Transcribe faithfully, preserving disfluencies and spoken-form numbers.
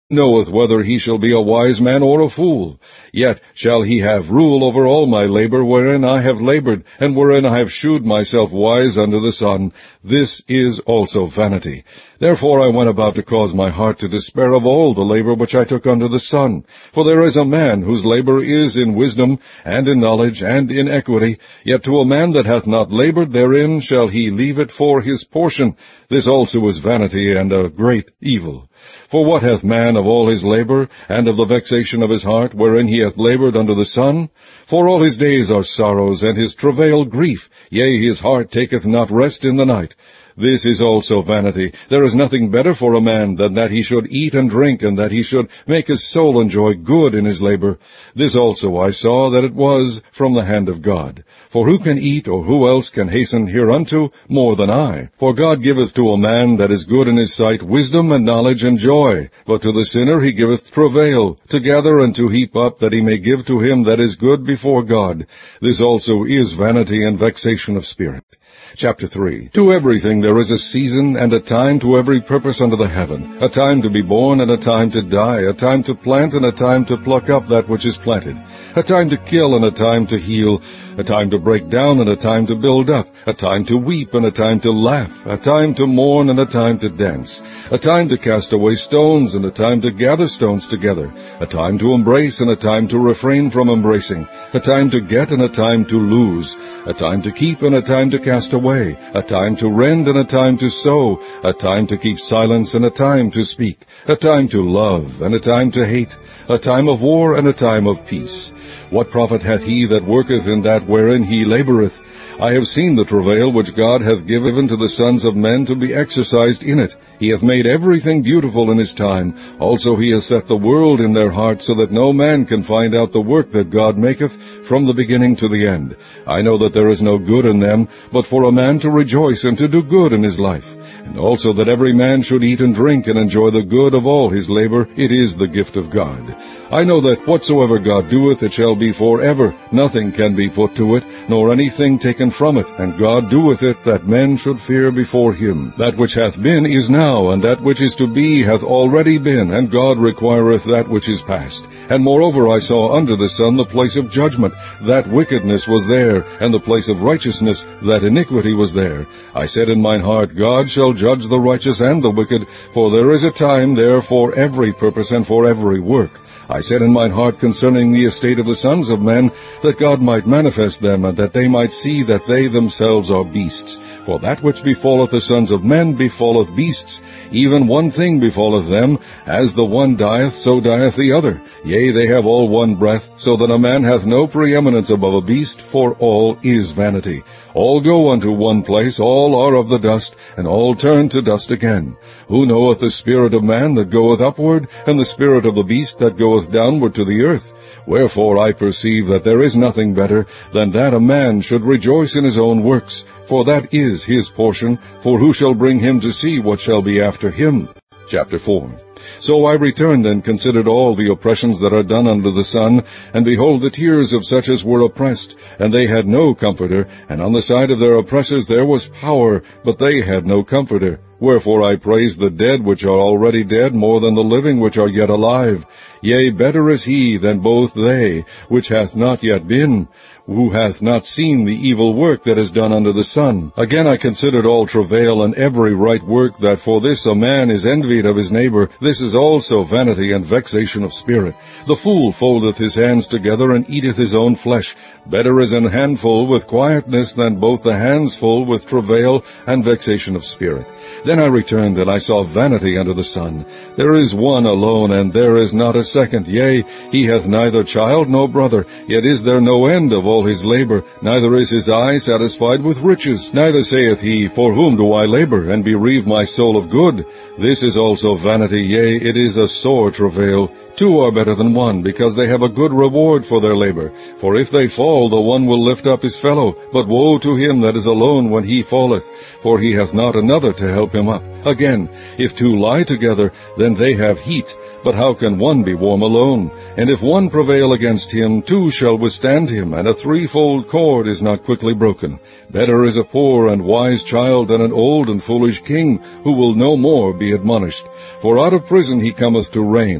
knoweth whether he shall be a wise man or a fool. Yet shall he have rule over all my labor, wherein I have labored, and wherein I have shewed myself wise under the sun. This is also vanity. Therefore I went about to cause my heart to despair of all the labor which I took under the sun. For there is a man whose labor is in wisdom, and in knowledge, and in equity. Yet to a man that hath not labored therein shall he leave it for his portion. This also is vanity, and a great evil. For what hath man of all his labor, and of the vexation of his heart, wherein he hath labored under the sun? For all his days are sorrows, and his travail grief, yea, his heart taketh not rest in the night. This is also vanity. There is nothing better for a man than that he should eat and drink, and that he should make his soul enjoy good in his labor. This also I saw that it was from the hand of God. For who can eat, or who else can hasten hereunto, more than I? For God giveth to a man that is good in his sight wisdom and knowledge and joy. But to the sinner he giveth travail, to gather and to heap up, that he may give to him that is good before God. This also is vanity and vexation of spirit. Chapter three. To everything there is a season, and a time to every purpose under the heaven, a time to be born, and a time to die, a time to plant, and a time to pluck up that which is planted, a time to kill, and a time to heal, a time to break down, and a time to build up, a time to weep, and a time to laugh, a time to mourn, and a time to dance, a time to cast away stones, and a time to gather stones together, a time to embrace, and a time to refrain from embracing, a time to get, and a time to lose, a time to keep, and a time to cast away, a time to rend, and a time to sow, a time to keep silence, and a time to speak, a time to love, and a time to hate, a time of war, and a time of peace. What profit hath he that worketh in that wherein he laboureth? I have seen the travail which God hath given to the sons of men to be exercised in it. He hath made everything beautiful in his time. Also he hath set the world in their heart, so that no man can find out the work that God maketh from the beginning to the end. I know that there is no good in them, but for a man to rejoice and to do good in his life. And also that every man should eat and drink and enjoy the good of all his labor. It is the gift of God. I know that whatsoever God doeth, it shall be for ever. Nothing can be put to it, nor anything taken from it. And God doeth it, that men should fear before him. That which hath been is now, and that which is to be hath already been, and God requireth that which is past. And moreover I saw under the sun the place of judgment, that wickedness was there, and the place of righteousness, that iniquity was there. I said in mine heart, God shall judge the righteous and the wicked, for there is a time there for every purpose and for every work. I said in mine heart concerning the estate of the sons of men, that God might manifest them, and that they might see that they themselves are beasts. For that which befalleth the sons of men befalleth beasts. Even one thing befalleth them, as the one dieth, so dieth the other. Yea, they have all one breath, so that a man hath no preeminence above a beast, for all is vanity. All go unto one place, all are of the dust, and all turn to dust again. Who knoweth the spirit of man that goeth upward, and the spirit of the beast that goeth downward to the earth? Wherefore I perceive that there is nothing better than that a man should rejoice in his own works, for that is his portion, for who shall bring him to see what shall be after him? Chapter four. So I returned and considered all the oppressions that are done under the sun, and behold the tears of such as were oppressed, and they had no comforter, and on the side of their oppressors there was power, but they had no comforter. Wherefore I praise the dead which are already dead more than the living which are yet alive. Yea, better is he than both they, which hath not yet been, who hath not seen the evil work that is done under the sun. Again I considered all travail and every right work, that for this a man is envied of his neighbor. This is also vanity and vexation of spirit. The fool foldeth his hands together, and eateth his own flesh. Better is an handful with quietness than both the hands full with travail and vexation of spirit. Then I returned, and I saw vanity under the sun. There is one alone, and there is not a second. Yea, he hath neither child nor brother, yet is there no end of all his labor. Neither is his eye satisfied with riches. Neither saith he, For whom do I labor, and bereave my soul of good? This is also vanity, yea, it is a sore travail. Two are better than one, because they have a good reward for their labor. For if they fall, the one will lift up his fellow. But woe to him that is alone when he falleth, for he hath not another to help him up. Again, if two lie together, then they have heat. But how can one be warm alone? And if one prevail against him, two shall withstand him, and a threefold cord is not quickly broken. Better is a poor and wise child than an old and foolish king, who will no more be admonished. For out of prison he cometh to reign.